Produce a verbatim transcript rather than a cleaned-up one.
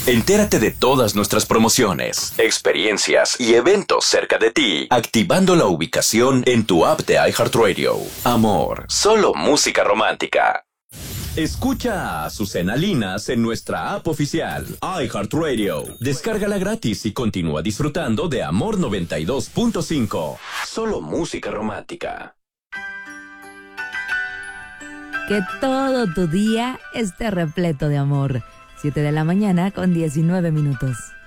Entérate de todas nuestras promociones, experiencias y eventos cerca de ti, activando la ubicación en tu app de iHeartRadio. Amor, solo música romántica. Escucha a Azucena Linas en nuestra app oficial, iHeartRadio. Descárgala gratis y continúa disfrutando de Amor noventa y dos punto cinco. Solo música romántica. Que todo tu día esté repleto de amor. siete de la mañana con diecinueve minutos.